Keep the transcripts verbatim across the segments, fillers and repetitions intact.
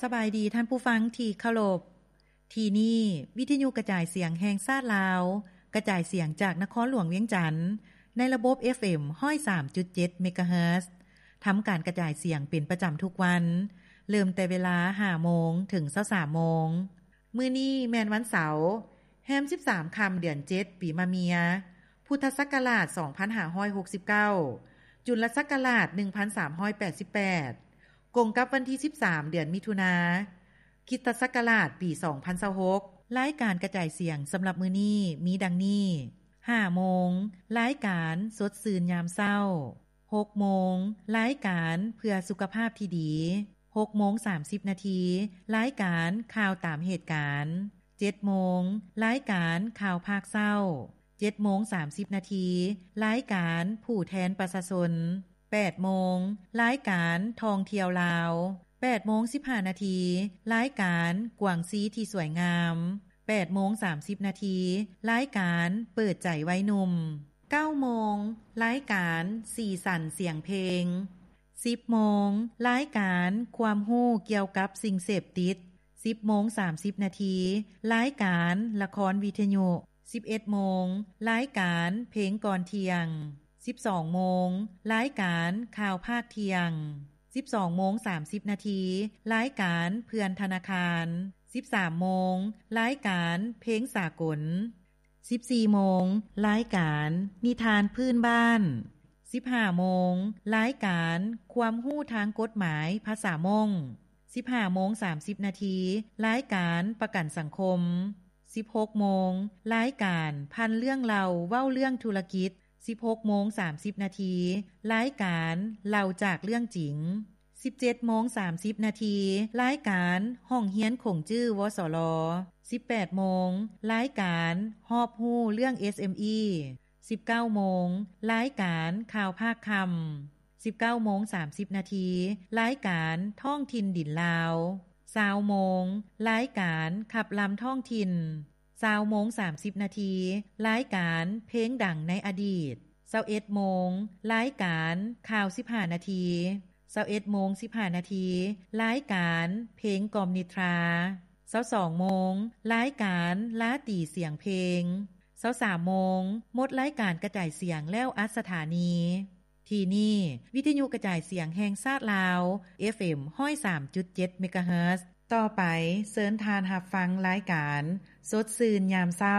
สบายดีท่านผู้ฟังที่เคารพที่นี่วิทยุกระจายเสียงแห่งชาติลาวกระจายเสียงจากนครหลวงเวียงจันทน์ในระบบ เอฟ เอ็ม หนึ่งศูนย์สามจุดเจ็ด เมกะเฮิรตซ์ทำการกระจายเสียงเป็นประจำทุกวันเริ่มแต่เวลา ห้าโมง ถึง ยี่สิบสามโมงมื้อนี้แม่นวันเสาร์แฮมสิบสามค่ำเดือนเจ็ดปีมะเมียพุทธศักราชสองพันห้าร้อยหกสิบเก้าจุลศักราชหนึ่งพันสามร้อยแปดสิบแปดกงกับวันที่สิบสามเดือนมิถุนาคริสตศักราชปีสองพันยี่สิบหกรายการกระจายเสียงสำหรับมื้อนี้มีดังนี้ ห้าโมงรายการสดชื่นยามเช้า หกโมงรายการเพื่อสุขภาพที่ดี หกโมงสามสิบนาทีรายการข่าวตามเหตุการณ์ เจ็ดโมงรายการข่าวภาคเช้า เจ็ดโมงสามสิบนาทีรายการผู้แทนประชาชน แปดโมงรายการท่องเที่ยวลาว แปดโมงสิบห้านาทีรายการกวางซีที่สวยงาม แปดโมงสามสิบนาทีรายการเปิดใจไว้หนุ่ม เก้าโมงรายการสีสันเสียงเพลง สิบโมงรายการความรู้เกี่ยวกับสิ่งเสพติด สิบโมงสามสิบนาทีรายการละครวิทยุ สิบเอ็ดโมงรายการเพลงก่อนเที่ยง สิบสองโมงรายการข่าวภาคเที่ยง สิบสองโมงสามสิบนาทีรายการเพื่อนธนาคาร สิบสามโมงรายการเพลงสากล สิบสี่โมงรายการนิทานพื้นบ้าน สิบห้าโมงรายการความรู้ทางกฎหมายภาษามง สิบห้าโมงสามสิบนาทีรายการประกันสังคม สิบหกโมงรายการพันเรื่องเล่าเว้าเรื่องธุรกิจ สิบหกโมงสามสิบนาทีรายการเล่าจากเรื่องจริง สิบเจ็ดโมงสามสิบนาทีรายการห้องเฮียนคงจื้อวสล สิบแปดโมงรายการฮอบฮู้เรื่อง เอส เอ็ม อี สิบเก้าโมงรายการข่าวภาคคำ สิบเก้าโมงสามสิบนาทีรายการท่องถิ่นดินลาวยี่สิบโมงรายการขับลำท่องถิ่นยี่สิบโมงสามสิบนาทีรายการเพลงดังในอดีตยี่สิบเอ็ดโมงรายการข่าวสิบห้านาทียี่สิบเอ็ดโมงสิบห้านาทีรายการเพลงกล่อมนิทรายี่สิบสองโมงรายการล้าตีเสียงเพลงยี่สิบสามโมงหมดรายการกระจายเสียงแล้วอัดสถานีที่นี่วิทยุกระจายเสียงแห่งชาติลาว เอฟ เอ็ม หนึ่งศูนย์สามจุดเจ็ด เมกะเฮิรตซ์ต่อไปเชิญทานรับฟังรายการสดชื่นยามเช้า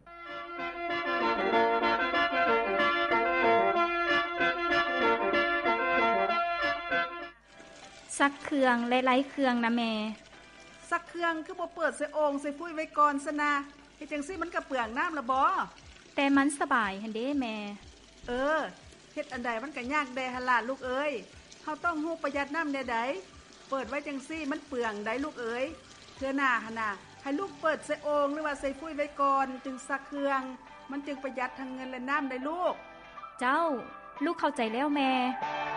ซักเครื่องหลายๆเครื่องนะแม่ซักเครื่องคือบ่เปิดใส่โอ่งใส่ฟุ้ยไว้ก่อนซะนะเฮ็ดจังซี่มันก็เปลืองน้ำละบ่แต่มันสบายหั่นเด้แม่เออเฮ็ดอันใดมันก็ยากแดหั่นล่ะลูกเอ้ยเฮาต้องฮู้ประหยัดน้ำแน่ใดเปิดไว้จังซี่มันเปลืองได้ลูกเอ้ยเทื่อหน้าหั่นน่ะให้ลูกเปิดใส่โอ่งหรือว่าใส่ฟุ้ยไว้ก่อนจึงซักเครื่องมันจึงประหยัดทั้งเงินและน้ำได้ลูกเจ้าลูกเข้าใจแล้วแม่